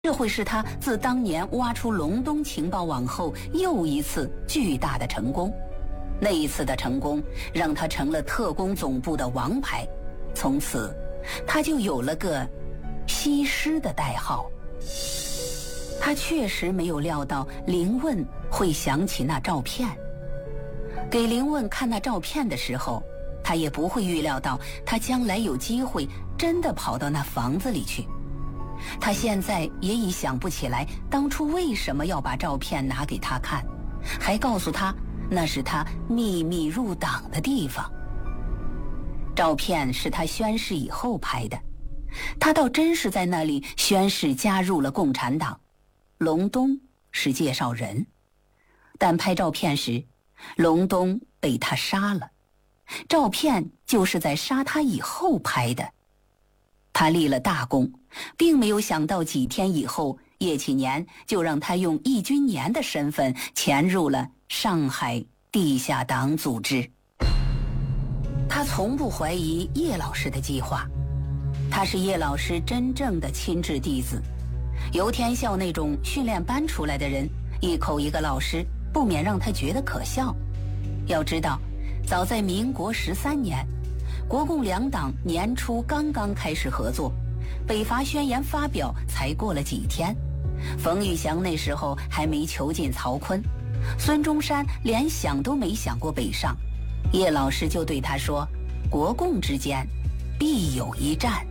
这会是他自当年挖出隆冬情报网后又一次巨大的成功。那一次的成功让他成了特工总部的王牌，从此他就有了个西施的代号。他确实没有料到林问会想起那照片，给林问看那照片的时候，他也不会预料到他将来有机会真的跑到那房子里去。他现在也已想不起来当初为什么要把照片拿给他看，还告诉他那是他秘密入党的地方。照片是他宣誓以后拍的，他倒真是在那里宣誓加入了共产党。隆冬是介绍人，但拍照片时，隆冬被他杀了。照片就是在杀他以后拍的。他立了大功，并没有想到几天以后，叶启年就让他用义军年的身份潜入了上海地下党组织。他从不怀疑叶老师的计划，他是叶老师真正的亲制弟子。游天校那种训练班出来的人，一口一个老师，不免让他觉得可笑。要知道，早在民国13年，国共两党年初刚刚开始合作，北伐宣言发表才过了几天，冯玉祥那时候还没囚禁曹锟，孙中山连想都没想过北上，叶老师就对他说，国共之间必有一战。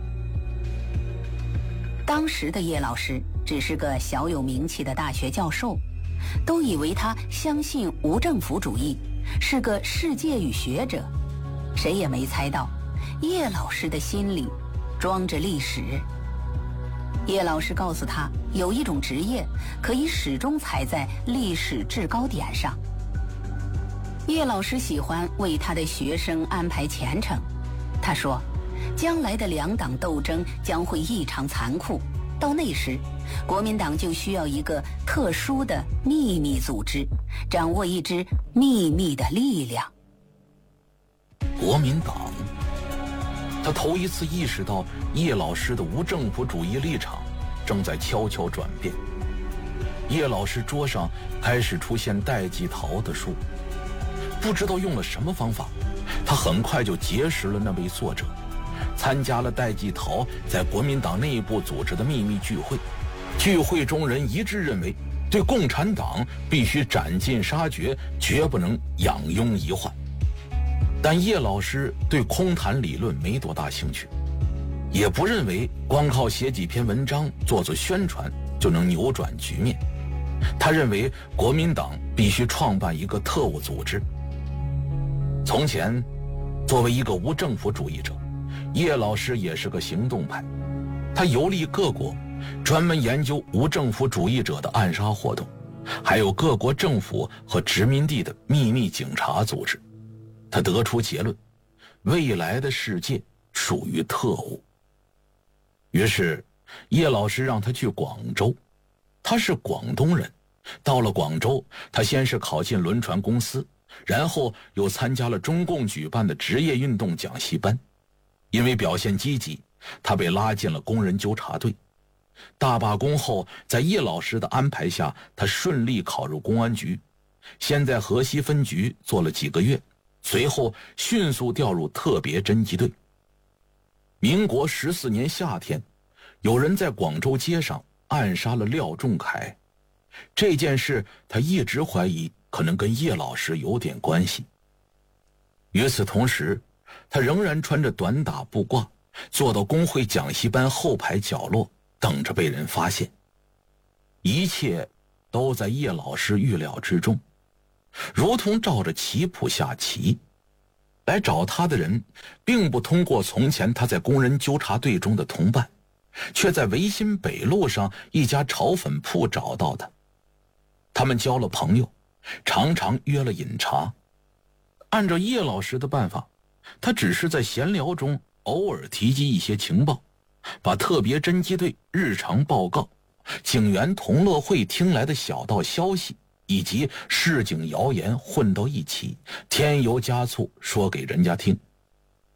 当时的叶老师只是个小有名气的大学教授，都以为他相信无政府主义，是个世界语学者。谁也没猜到，叶老师的心里装着历史。叶老师告诉他，有一种职业可以始终踩在历史制高点上。叶老师喜欢为他的学生安排前程。他说，将来的两党斗争将会异常残酷，到那时，国民党就需要一个特殊的秘密组织，掌握一支秘密的力量。 国民党，他头一次意识到叶老师的无政府主义立场正在悄悄转变。叶老师桌上开始出现戴季陶的书，不知道用了什么方法，他很快就结识了那位作者，参加了戴季陶在国民党内部组织的秘密聚会。聚会中人一致认为，对共产党必须斩尽杀绝，绝不能养拥一患。但叶老师对空谈理论没多大兴趣，也不认为光靠写几篇文章做做宣传就能扭转局面。他认为国民党必须创办一个特务组织。从前，作为一个无政府主义者，叶老师也是个行动派。他游历各国，专门研究无政府主义者的暗杀活动，还有各国政府和殖民地的秘密警察组织。他得出结论，未来的世界属于特务。于是叶老师让他去广州，他是广东人。到了广州，他先是考进轮船公司，然后又参加了中共举办的职业运动讲习班。因为表现积极，他被拉进了工人纠察队。大罢工后，在叶老师的安排下，他顺利考入公安局，先在河西分局做了几个月，随后迅速调入特别侦缉队。民国14年夏天，有人在广州街上暗杀了廖仲恺。这件事他一直怀疑可能跟叶老师有点关系。与此同时，他仍然穿着短打布褂，坐到工会讲习班后排角落，等着被人发现。一切都在叶老师预料之中，如同照着棋谱下棋。来找他的人并不通过从前他在工人纠察队中的同伴，却在维新北路上一家炒粉铺找到他。他们交了朋友，常常约了饮茶。按照叶老师的办法，他只是在闲聊中偶尔提及一些情报，把特别侦缉队日常报告、警员同乐会听来的小道消息以及市井谣言混到一起，添油加醋说给人家听。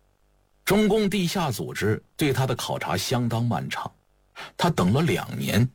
中共地下组织对他的考察相当漫长，他等了2年